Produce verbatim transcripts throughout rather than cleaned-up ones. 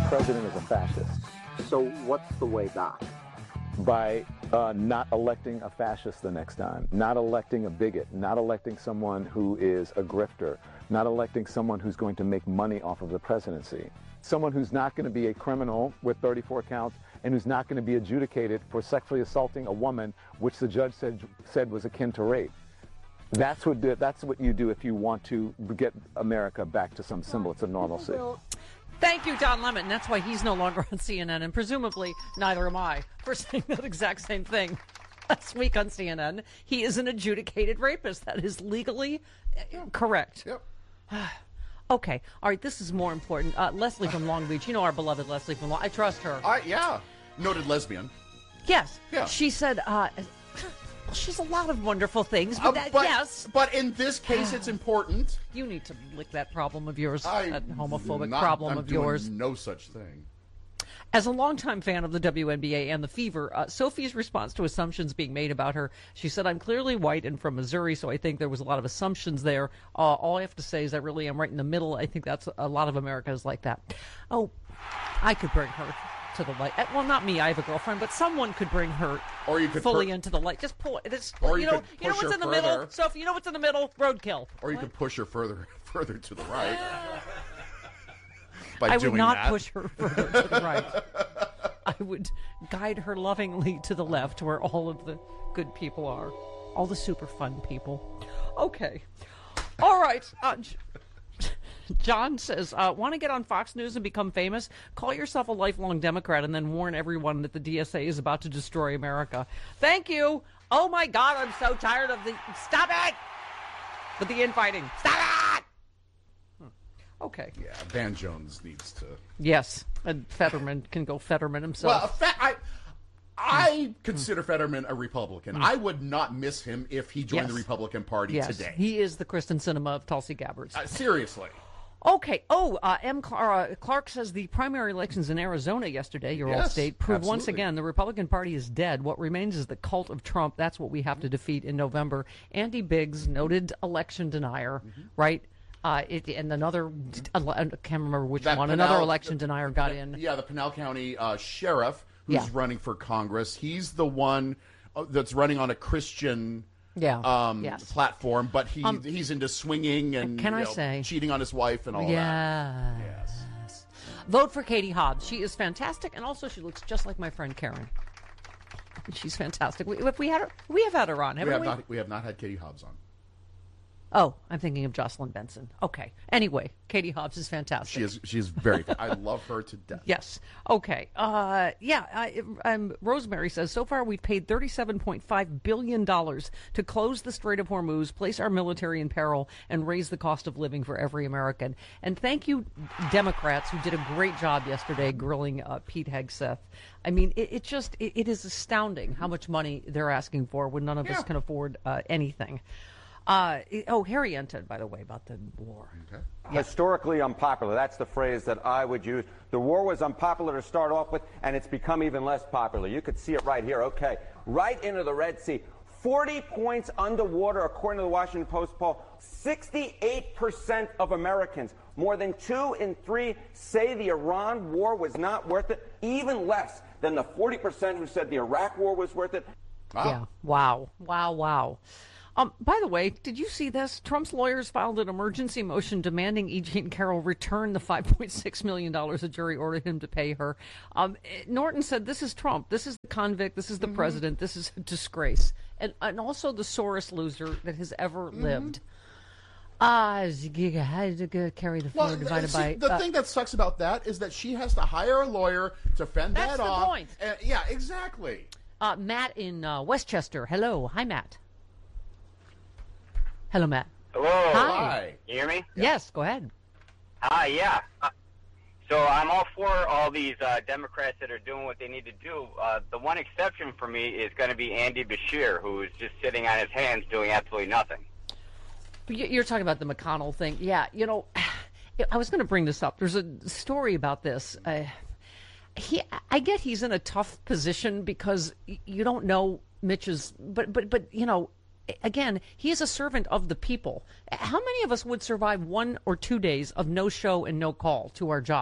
president is a fascist. So what's the way back? By uh, not electing a fascist the next time, not electing a bigot, not electing someone who is a grifter, not electing someone who's going to make money off of the presidency, someone who's not going to be a criminal with thirty-four counts and who's not going to be adjudicated for sexually assaulting a woman, which the judge said said was akin to rape. That's what do, that's what you do if you want to get America back to some semblance of normalcy. Thank you, Don Lemon. That's why he's no longer on C N N, and presumably neither am I, for saying that exact same thing last week on C N N. He is an adjudicated rapist. That is legally correct. Yep. Okay. All right. This is more important. Uh, Leslie from Long Beach. You know our beloved Leslie from Long. I trust her. I yeah. Noted lesbian. Yes. Yeah. She said. Uh, well, she's a lot of wonderful things, but, Uh, that, but yes. But in this case, it's important. You need to lick that problem of yours, I that homophobic not, problem I'm of doing yours. No such thing. As a longtime fan of the W N B A and the Fever, uh, Sophie's response to assumptions being made about her, she said, I'm clearly white and from Missouri, so I think there was a lot of assumptions there. Uh, all I have to say is I really am right in the middle. I think that's a lot of America is like that. Oh, I could bring her to the light. Well, not me. I have a girlfriend, but someone could bring her or you could fully per- into the light. Just pull it. This, or you, you know, could you know push what's her in the further. middle, Sophie? You know what's in the middle? Roadkill. Or you What? could push her further, further to the right. By I doing would not that. push her further to the right. I would guide her lovingly to the left where all of the good people are. All the super fun people. Okay. All right. Uh, J- John says, uh, want to get on Fox News and become famous? Call yourself a lifelong Democrat and then warn everyone that the D S A is about to destroy America. Thank you. Oh, my God, I'm so tired of the... Stop it! With the infighting. Stop it! Hmm. Okay. Yeah, Van Jones needs to... Yes, and Fetterman can go Fetterman himself. Well, Fe- I, I consider Fetterman a Republican. I would not miss him if he joined Yes. the Republican Party yes, today. he is the Kristen Sinema of Tulsi Gabbard. Uh, seriously. Okay. Oh, uh, M. Clara Clark says the primary elections in Arizona yesterday, your old Yes, state, proved once absolutely. again the Republican Party is dead. What remains is the cult of Trump. That's what we have to defeat in November. Andy Biggs, noted election denier, Mm-hmm. right? Uh, it, and another, I can't remember which That one, Pinal- another election denier got in. Yeah, the Pinal County uh, sheriff who's Yeah. running for Congress. He's the one uh, that's running on a Christian Yeah. um, Yes. platform, but he Um, he's into swinging and can you I know, say- cheating on his wife and all that. Yes. Yes. Vote for Katie Hobbs. She is fantastic, and also she looks just like my friend Karen. She's fantastic. We, if we had her, we have had her on, We haven't have we? not we have not had Katie Hobbs on. Oh, I'm thinking of Jocelyn Benson. Okay. Anyway, Katie Hobbs is fantastic. She is she is very I love her to death. Yes. Okay. Uh, yeah. I, um, Rosemary says, so far we've paid thirty-seven point five billion dollars to close the Strait of Hormuz, place our military in peril, and raise the cost of living for every American. And thank you, Democrats, who did a great job yesterday grilling uh, Pete Hegseth. I mean, it, it just, it, it is astounding how much money they're asking for when none of Yeah. us can afford uh, anything. Uh, oh, Harry entered, by the way, about the war. Okay. Historically unpopular. That's the phrase that I would use. The war was unpopular to start off with, and it's become even less popular. You could see it right here. Okay, right into the Red Sea. forty points underwater, according to the Washington Post poll. sixty-eight percent of Americans, more than two in three, say the Iran war was not worth it, even less than the forty percent who said the Iraq war was worth it. Wow. Yeah. Wow. Wow. Wow. Um, by the way, did you see this? Trump's lawyers filed an emergency motion demanding E. Jean Carroll return the five point six million dollars a jury ordered him to pay her. Um, Norton said, this is Trump. This is the convict. This is the mm-hmm. president. This is a disgrace. And, and also the sorest loser that has ever mm-hmm. lived. Ah, uh, how did it carry the floor Well, divided see, by... the uh, thing that sucks about that is that she has to hire a lawyer to fend That's that the off. point. Uh, yeah, exactly. Uh, Matt in uh, Westchester. Hello. Hi, Matt. Hello, Matt. Hello. Hi. Hi. You hear me? Yes, go ahead. Hi, yeah. Uh, so I'm all for all these uh, Democrats that are doing what they need to do. Uh, the one exception for me is going to be Andy Bashir, who is just sitting on his hands doing absolutely nothing. But you- You're talking about the McConnell thing. Yeah, you know, I was going to bring this up. There's a story about this. Uh, he, I get he's in a tough position because y- you don't know Mitch's, but, but, but, you know, again, he is a servant of the people. How many of us would survive one or two days of no show and no call to our job?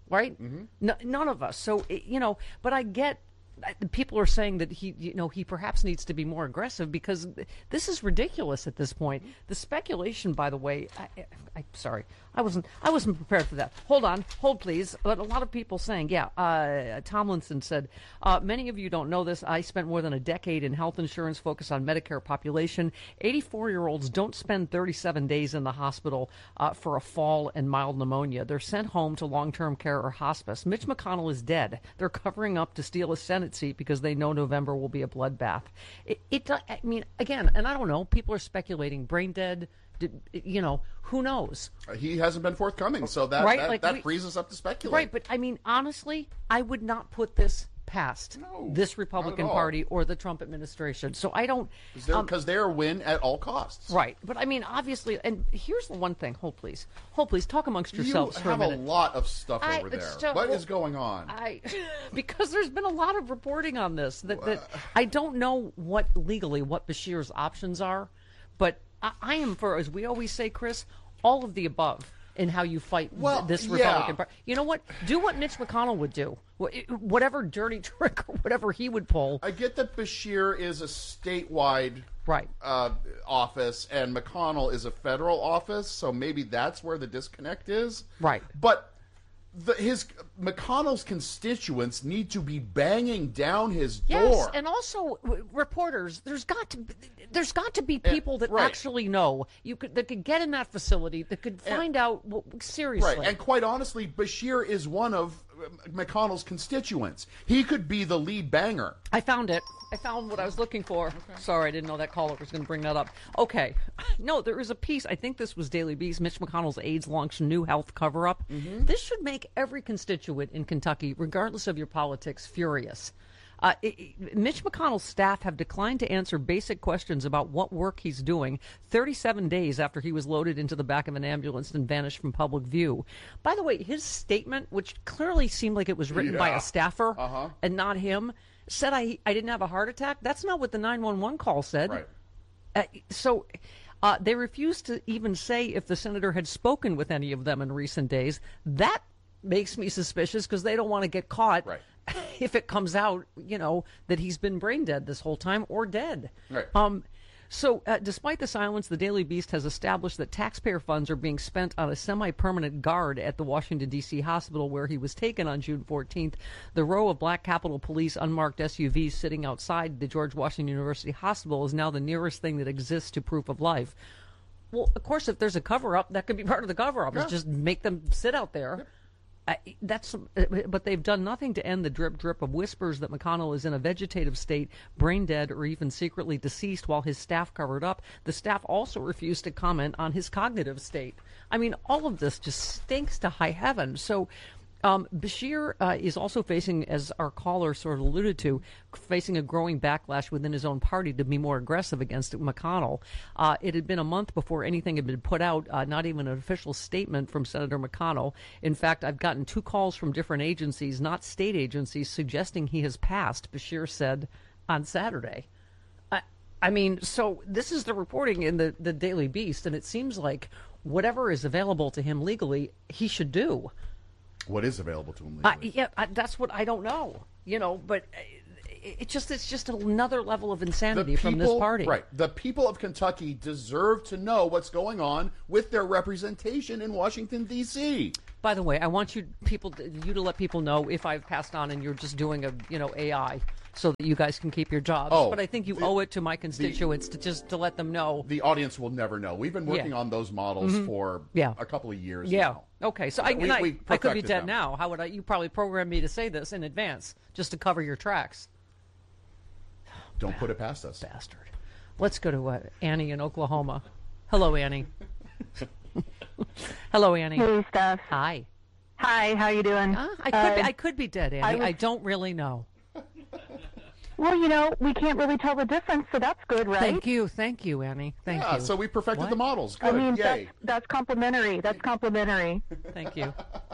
right? Mm-hmm. No, none of us. So, you know, but I get people are saying that he, you know, he perhaps needs to be more aggressive because this is ridiculous at this point. The speculation, by the way, I, I, I sorry, I wasn't, I wasn't prepared for that. Hold on, hold please. But a lot of people saying, yeah, uh, Tomlinson said, uh, many of you don't know this. I spent more than a decade in health insurance, focused on Medicare population. eighty-four-year-olds don't spend thirty-seven days in the hospital uh, for a fall and mild pneumonia. They're sent home to long-term care or hospice. Mitch McConnell is dead. They're covering up to steal a Senate seat because they know November will be a bloodbath. It, it, I mean, again, and I don't know, people are speculating brain dead, you know, who knows? He hasn't been forthcoming, so that right? that, like that we, frees us up to speculate. Right, but I mean, honestly, I would not put this past no, this Republican Party or the Trump administration. So I don't... Because um, they're a win at all costs. Right. But I mean, obviously, and here's the one thing. Hold, please. Hold, please. Talk amongst yourselves you for a minute. You have a lot of stuff I, over there. So, what well, is going on? I, because there's been a lot of reporting on this. That, that I don't know what legally what Beshear's options are, but I, I am for, as we always say, Chris, all of the above in how you fight well, this yeah. Republican Party. You know what? Do what Mitch McConnell would do. Whatever dirty trick or whatever he would pull. I get that Beshear is a statewide right. uh, office and McConnell is a federal office, so maybe that's where the disconnect is. Right. But the, his McConnell's constituents need to be banging down his yes, door. Yes, and also w- reporters. There's got to be, there's got to be people and, that right. actually know you could that could get in that facility that could find and, out well, seriously. Right, and quite honestly, Beshear is one of McConnell's constituents. He could be the lead banger. I found it. I found what I was looking for. Okay. Sorry, I didn't know that caller was going to bring that up. Okay. No, there is a piece. I think this was Daily Beast. Mitch McConnell's aides launched a new health cover-up. Mm-hmm. This should make every constituent in Kentucky, regardless of your politics, furious. Uh, it, it, Mitch McConnell's staff have declined to answer basic questions about what work he's doing thirty-seven days after he was loaded into the back of an ambulance and vanished from public view. By the way, his statement, which clearly seemed like it was written yeah. by a staffer uh-huh. and not him, said I, I didn't have a heart attack. That's not what the nine one one call said. Right. Uh, so uh, they refused to even say if the senator had spoken with any of them in recent days. That makes me suspicious because they don't want to get caught. Right. If it comes out, you know, that he's been brain dead this whole time or dead. Right. Um, so uh, despite the silence, the Daily Beast has established that taxpayer funds are being spent on a semi-permanent guard at the Washington, D C hospital where he was taken on June fourteenth. The row of black Capitol Police unmarked S U Vs sitting outside the George Washington University Hospital is now the nearest thing that exists to proof of life. Well, of course, if there's a cover-up, that could be part of the cover-up. Yeah. Is just make them sit out there. Yeah. Uh, that's, uh, but they've done nothing to end the drip drip of whispers that McConnell is in a vegetative state, brain dead, or even secretly deceased while his staff covered up. The staff also refused to comment on his cognitive state. I mean, all of this just stinks to high heaven. So um, Beshear uh, is also facing, as our caller sort of alluded to, facing a growing backlash within his own party to be more aggressive against McConnell. Uh, it had been a month before anything had been put out, uh, not even an official statement from Senator McConnell. In fact, I've gotten two calls from different agencies, not state agencies, suggesting he has passed, Beshear said on Saturday. I, I mean, so this is the reporting in the, the Daily Beast, and it seems like whatever is available to him legally, he should do. What is available to him Uh, legally? yeah, I, that's what I don't know, you know, but it, it just it's just another level of insanity people, from this party. Right. The people of Kentucky deserve to know what's going on with their representation in Washington, D C By the way, I want you people to, you to let people know if I've passed on and you're just doing a, you know, A I so that you guys can keep your jobs. Oh, but I think you the, owe it to my constituents the, to just to let them know. The audience will never know. We've been working yeah. on those models mm-hmm. for yeah. a couple of years yeah. now. Okay, so I, we, I, we I could be dead them. now. How would I? You probably programmed me to say this in advance just to cover your tracks. Don't put it past us. Bastard. Let's go to uh, Annie in Oklahoma. Hello, Annie. Hello, Annie. Hey, Steph. Hi. Hi, how you doing? Uh, I could uh, be, I could be dead, Annie. I, was, I don't really know. Well, you know, we can't really tell the difference, so that's good, right? Thank you, thank you, Annie. Thank yeah, you. So we perfected what? the models. Good. I mean, Yay. that's, that's complimentary. That's complimentary. Thank you.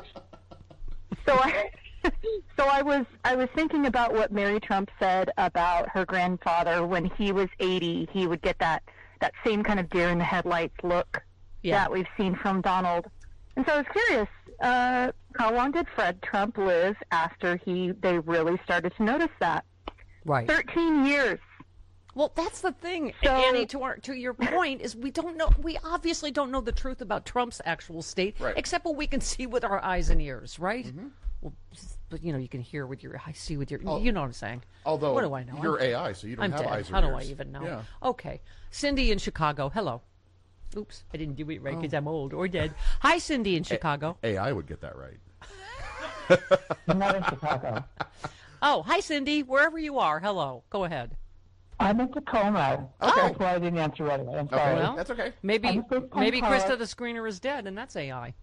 So I, so I was I was thinking about what Mary Trump said about her grandfather when he was eighty. He would get that that same kind of deer in the headlights look yeah. that we've seen from Donald. And so I was curious, uh, how long did Fred Trump live after he they really started to notice that? Right. Thirteen years. Well, that's the thing, So- Annie, to, our, to your point, is we don't know, we obviously don't know the truth about Trump's actual state, Right. except what we can see with our eyes and ears, right? Well, but, you know, you can hear with your eyes, see with your, you know what I'm saying. Although what do I know? you're I'm, A I, so you don't I'm have dead. eyes or How do I ears. even know? Yeah. Okay. Cindy in Chicago, hello. Oops, I didn't do it right because I'm old or dead. Hi, Cindy in Chicago. A I would get that right. I'm not in Chicago. Oh, hi, Cindy, wherever you are. Hello. Go ahead. I'm in Tacoma. Okay. That's why I didn't answer right away. I'm Okay, sorry. Well, that's okay. Maybe I'm a first-time maybe caller. Krista the screener is dead, and that's A I.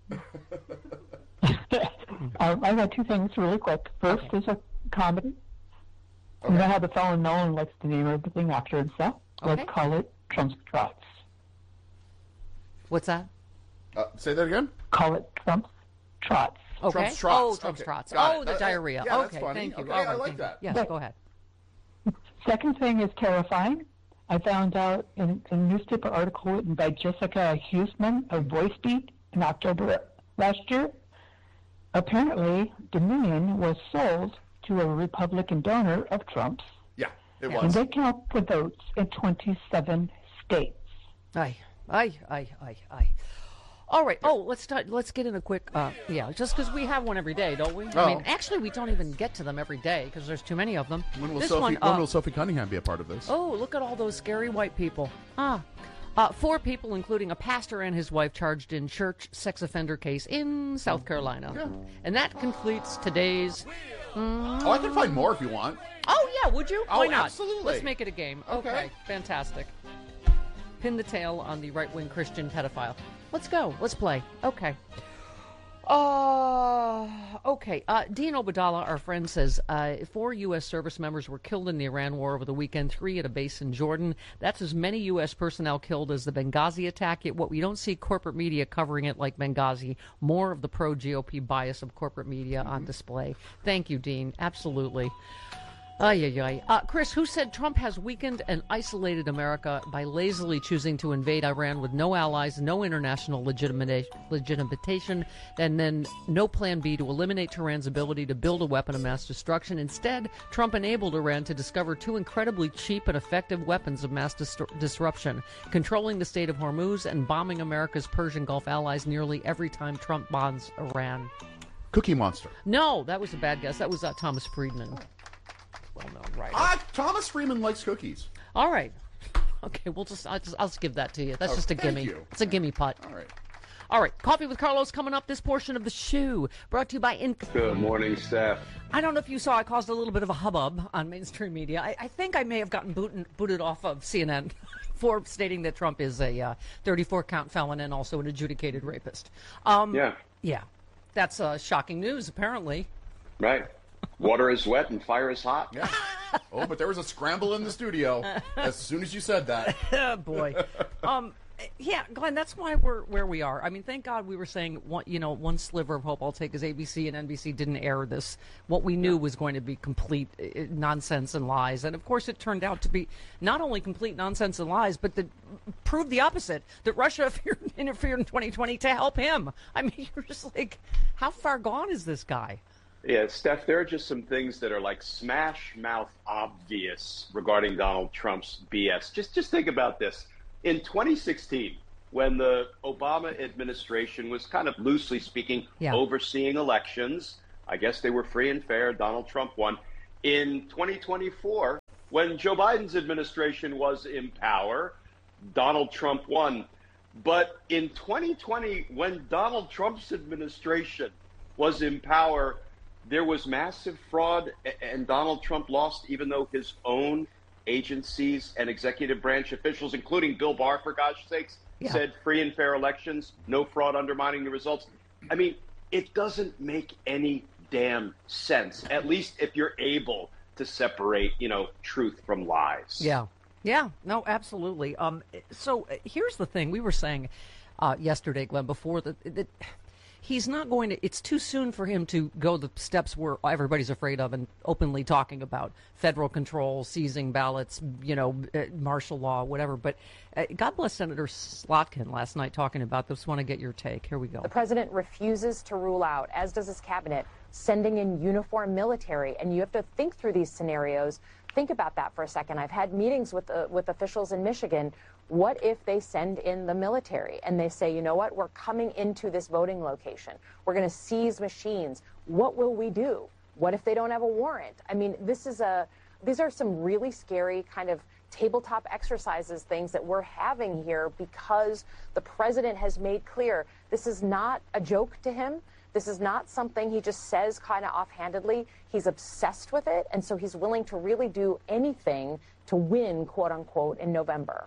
um, I got two things really quick. First Okay. is a comedy. You know how the fellow Nolan likes to name everything after himself? Okay. Let's call it Trump's Trots. What's that? Uh, say that again. Call it Trump's Trots. Okay. Trump's trots. Oh, Trump's Okay, trots. got Oh, it. the Uh, uh, diarrhea. yeah, that's okay, funny. thank you. Okay, All I right, like thank you. that. Yes, But- go ahead. Second thing is terrifying. I found out in a newspaper article written by Jessica Huseman of VoiceBeat in October last year. Apparently, Dominion was sold to a Republican donor of Trump's, Yeah, it and was. they count the votes in twenty-seven states. Aye, aye, aye, aye, aye. All right. Oh, let's start. Let's get in a quick. Uh, yeah, just because we have one every day, don't we? I Oh. mean, actually, we don't even get to them every day because there's too many of them. When will this Sophie? one. when uh, will Sophie Cunningham be a part of this? Oh, look at all those scary white people. Ah. Uh, four people, including a pastor and his wife, charged in church sex offender case in South Carolina. Yeah. And that completes today's. Oh, I can find more if you want. Oh, yeah, would you? Oh, Why not? absolutely. Let's make it a game. Okay, Okay. fantastic. Pin the tail on the right-wing Christian pedophile. Let's go. Let's play. Okay. Uh, okay. Uh, Dean Obadala, our friend, says uh, four U S service members were killed in the Iran war over the weekend, three at a base in Jordan. That's as many U S personnel killed as the Benghazi attack. Yet what we don't see corporate media covering it like Benghazi, more of the pro-G O P bias of corporate media on display. Thank you, Dean. Absolutely. Ay, ay, ay. Uh, Chris, who said Trump has weakened and isolated America by lazily choosing to invade Iran with no allies, no international legitimata- legitimation, and then no plan B to eliminate Tehran's ability to build a weapon of mass destruction? Instead, Trump enabled Iran to discover two incredibly cheap and effective weapons of mass dis- disruption, controlling the Strait of Hormuz and bombing America's Persian Gulf allies nearly every time Trump bombs Iran. Cookie Monster. No, that was a bad guess. That was uh, Thomas Friedman. Well-known writer. Ah, Thomas Freeman likes cookies. All right. Okay, we'll just I'll, just I'll just give that to you. That's Oh, just a thank gimme. you. It's a gimme putt. All right. All right. Coffee with Carlos coming up. This portion of the show brought to you by In. Good morning, Steph. I don't know if you saw. I caused a little bit of a hubbub on mainstream media. I, I think I may have gotten booted, booted off of C N N for stating that Trump is a uh, thirty-four count felon and also an adjudicated rapist. Um, Yeah, Yeah. That's uh, shocking news. Apparently. right. Water is wet and fire is hot. Yeah. Oh, but there was a scramble in the studio as soon as you said that. Oh, boy. um, yeah, Glenn, that's why we're where we are. I mean, thank God we were saying, one, you know, one sliver of hope I'll take is A B C and N B C didn't air this. What we knew was going to be complete uh, nonsense and lies. And, of course, it turned out to be not only complete nonsense and lies, but that proved the opposite, that Russia interfered in twenty twenty to help him. I mean, you're just like, how far gone is this guy? Yeah, Steph, there are just some things that are like smash mouth obvious regarding Donald Trump's B S. Just just think about this. In twenty sixteen, when the Obama administration was kind of loosely speaking Yeah. overseeing elections, I guess they were free and fair. Donald Trump won. In twenty twenty-four, when Joe Biden's administration was in power, Donald Trump won. But in twenty twenty, when Donald Trump's administration was in power, there was massive fraud, and Donald Trump lost, even though his own agencies and executive branch officials, including Bill Barr, for gosh sakes, Yeah. said free and fair elections, no fraud undermining the results. I mean, it doesn't make any damn sense, at least if you're able to separate, you know, truth from lies. Yeah. Yeah. No, absolutely. Um, so uh, here's the thing. We were saying uh, yesterday, Glenn, before that, that he's not going to, it's too soon for him to go the steps where everybody's afraid of and openly talking about federal control, seizing ballots, you know, uh, martial law, whatever. But uh, God bless Senator Slotkin last night talking about this. Want to get your take. Here we go. The president refuses to rule out, as does his cabinet, sending in uniformed military. And you have to think through these scenarios. Think about that for a second. I've had meetings with uh, with officials in Michigan. What if they send in the military and they say, you know what, we're coming into this voting location. We're going to seize machines. What will we do? What if they don't have a warrant? I mean, this is a, these are some really scary kind of tabletop exercises, things that we're having here because the president has made clear this is not a joke to him. This is not something he just says kind of offhandedly. He's obsessed with it, and so he's willing to really do anything to win, quote unquote, in November.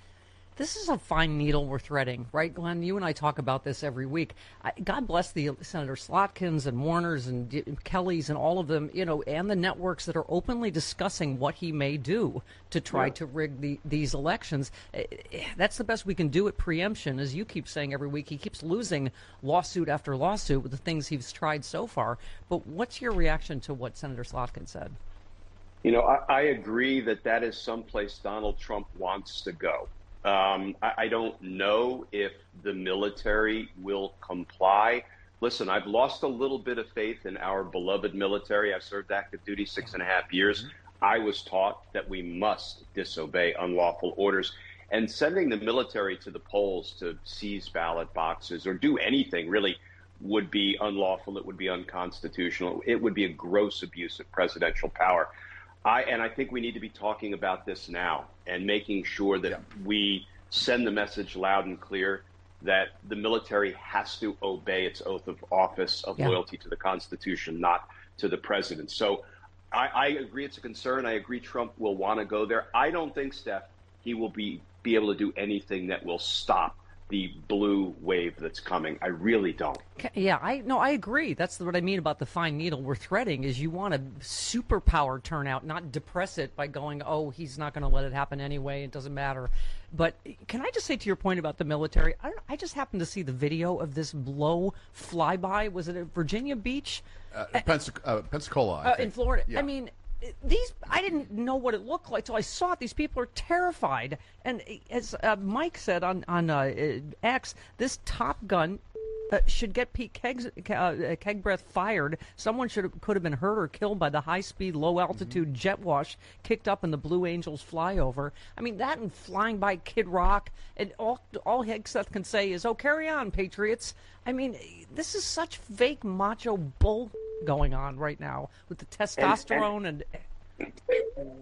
This is a fine needle we're threading, right, Glenn? You and I talk about this every week. I, God bless the Senator Slotkins and Warners and D- Kellys and all of them, you know, and the networks that are openly discussing what he may do to try yeah. to rig the, these elections. That's the best we can do at preemption. As you keep saying every week, he keeps losing lawsuit after lawsuit with the things he's tried so far. But what's your reaction to what Senator Slotkin said? You know, I, I agree that that is someplace Donald Trump wants to go. Um, I, I don't know if the military will comply. Listen, I've lost a little bit of faith in our beloved military. I've served active duty six and a half years. Mm-hmm. I was taught that we must disobey unlawful orders. And sending the military to the polls to seize ballot boxes or do anything really would be unlawful. It would be unconstitutional. It would be a gross abuse of presidential power. I, and I think we need to be talking about this now and making sure that yeah. we send the message loud and clear that the military has to obey its oath of office of yeah. loyalty to the Constitution, not to the president. So I, I agree it's a concern. I agree Trump will want to go there. I don't think, Steph, he will be, be able to do anything that will stop the blue wave that's coming. I really don't. Yeah, I no, I agree. That's what I mean about the fine needle we're threading is you want a superpower turnout, not depress it by going, oh, he's not going to let it happen anyway. It doesn't matter. But can I just say to your point about the military, I, don't, I just happened to see the video of this blow flyby. Was it at Virginia Beach? Uh, Pensac- uh, Pensacola, I uh, think. In Florida. Yeah. I mean, these, I didn't know what it looked like, so I saw it. These people are terrified. And as uh, Mike said on, on uh, X, this Top Gun uh, should get Pete Keg's, uh, Kegbreath fired. Someone should have, could have been hurt or killed by the high-speed, low-altitude mm-hmm. jet wash kicked up in the Blue Angels flyover. I mean, that and flying by Kid Rock, and all, all Hegseth can say is, oh, carry on, Patriots. I mean, this is such fake macho bull going on right now with the testosterone and, and